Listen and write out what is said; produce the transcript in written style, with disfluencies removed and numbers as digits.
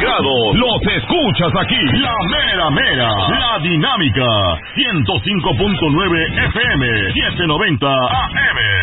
Colorado. Los escuchas aquí. La mera mera. La Dinámica. 105.9 FM. 790 AM.